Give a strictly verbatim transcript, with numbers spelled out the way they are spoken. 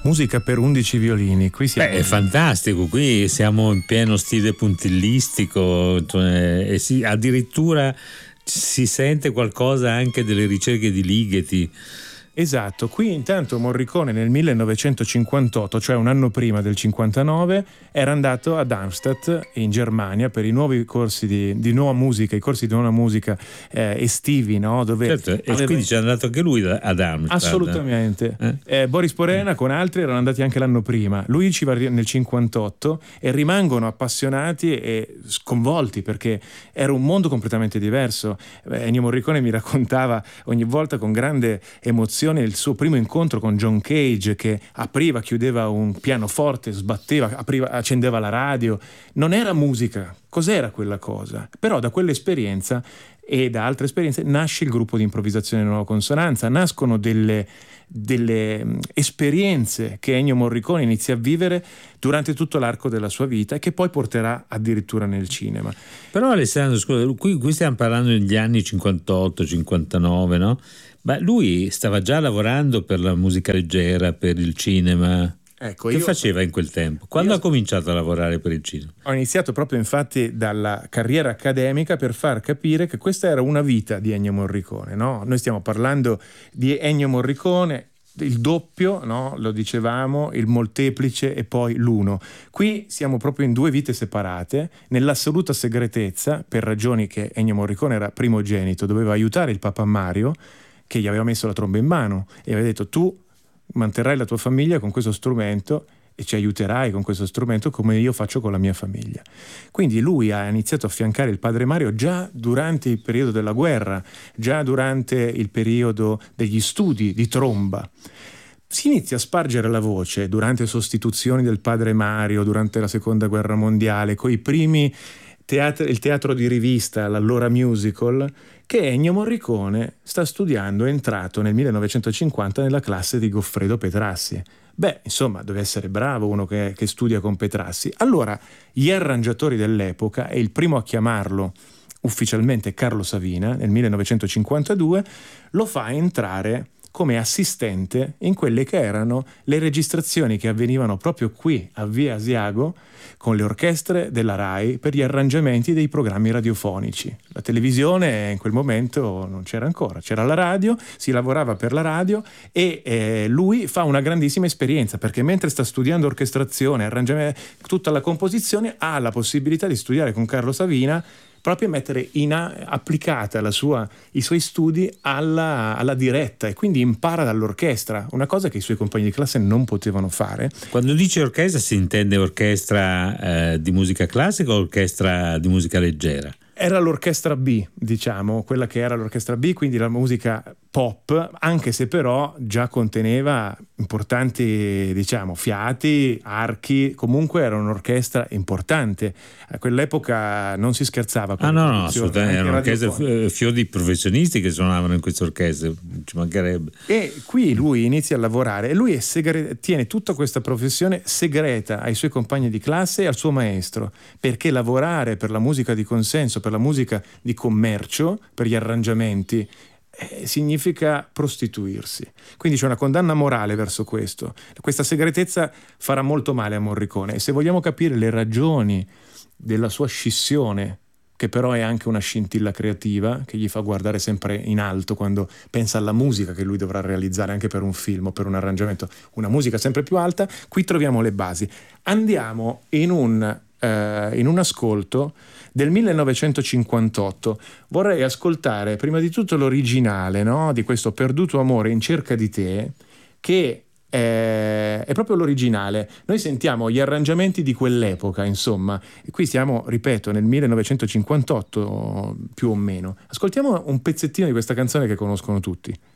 musica per undici violini. Qui siamo... Beh, è fantastico, qui siamo in pieno stile puntillistico, cioè, e si, addirittura si sente qualcosa anche delle ricerche di Ligeti. Esatto, qui intanto Morricone nel millenovecentocinquantotto, cioè un anno prima del cinquantanove, era andato a Darmstadt in Germania per i nuovi corsi di, di nuova musica, i corsi di nuova musica eh, estivi, no? Dove certo, e aveva... quindi c'è andato anche lui a Darmstadt. Assolutamente. Eh? Eh, Boris Porena con altri erano andati anche l'anno prima. Lui ci va nel cinquantotto e rimangono appassionati e sconvolti perché era un mondo completamente diverso. Eh, Ennio Morricone mi raccontava ogni volta con grande emozione il suo primo incontro con John Cage, che apriva, chiudeva un pianoforte, sbatteva, apriva, accendeva la radio. Non era musica. Cos'era quella cosa? Però da quell'esperienza e da altre esperienze nasce il gruppo di improvvisazione Nuova Consonanza, nascono delle, delle esperienze che Ennio Morricone inizia a vivere durante tutto l'arco della sua vita e che poi porterà addirittura nel cinema. Però Alessandro, scusa, qui, qui stiamo parlando degli anni cinquantotto cinquantanove, no? Ma lui stava già lavorando per la musica leggera, per il cinema. Ecco, che io, faceva in quel tempo? Quando io, ha cominciato a lavorare per il cinema? Ho iniziato proprio infatti dalla carriera accademica per far capire che questa era una vita di Ennio Morricone, no? Noi stiamo parlando di Ennio Morricone, il doppio, no? Lo dicevamo, il molteplice e poi l'uno. Qui siamo proprio in due vite separate, nell'assoluta segretezza, per ragioni che Ennio Morricone era primogenito, doveva aiutare il papà Mario, che gli aveva messo la tromba in mano e aveva detto: tu manterrai la tua famiglia con questo strumento e ci aiuterai con questo strumento come io faccio con la mia famiglia. Quindi lui ha iniziato a affiancare il padre Mario già durante il periodo della guerra, già durante il periodo degli studi di tromba. Si inizia a spargere la voce durante sostituzioni del padre Mario, durante la seconda guerra mondiale, coi primi teatri, il teatro di rivista, l'allora musical, che Ennio Morricone sta studiando, è entrato nel millenovecentocinquanta nella classe di Goffredo Petrassi. Beh, insomma, deve essere bravo uno che, che studia con Petrassi. Allora, gli arrangiatori dell'epoca, e il primo a chiamarlo ufficialmente Carlo Savina, nel millenovecentocinquantadue, lo fa entrare come assistente in quelle che erano le registrazioni che avvenivano proprio qui a Via Asiago con le orchestre della RAI per gli arrangiamenti dei programmi radiofonici. La televisione in quel momento non c'era ancora, c'era la radio, si lavorava per la radio e eh, lui fa una grandissima esperienza perché mentre sta studiando orchestrazione, arrangiamento, tutta la composizione, ha la possibilità di studiare con Carlo Savina, proprio mettere in a, applicata la sua, i suoi studi alla, alla diretta e quindi impara dall'orchestra, una cosa che i suoi compagni di classe non potevano fare. Quando dice orchestra si intende orchestra eh, di musica classica o orchestra di musica leggera? Era l'orchestra B, diciamo, quella che era l'orchestra B, quindi la musica pop, anche se però già conteneva importanti, diciamo, fiati, archi, comunque era un'orchestra importante. A quell'epoca non si scherzava con ah no, no, assolutamente, era un'orchestra, fior di professionisti che suonavano in queste orchestre, ci mancherebbe. E qui lui inizia a lavorare e lui è segre- tiene tutta questa professione segreta ai suoi compagni di classe e al suo maestro, perché lavorare per la musica di consenso, per la musica di commercio, per gli arrangiamenti, eh, significa prostituirsi. Quindi c'è una condanna morale verso questo. Questa segretezza farà molto male a Morricone e se vogliamo capire le ragioni della sua scissione, che però è anche una scintilla creativa che gli fa guardare sempre in alto quando pensa alla musica che lui dovrà realizzare anche per un film o per un arrangiamento, una musica sempre più alta, qui troviamo le basi. Andiamo in un, eh, in un ascolto del millenovecentocinquantotto. Vorrei ascoltare prima di tutto l'originale, no? Di questo Perduto amore in cerca di te, che è, è proprio l'originale. Noi sentiamo gli arrangiamenti di quell'epoca, insomma, e qui siamo, ripeto, nel millenovecentocinquantotto più o meno. Ascoltiamo un pezzettino di questa canzone che conoscono tutti.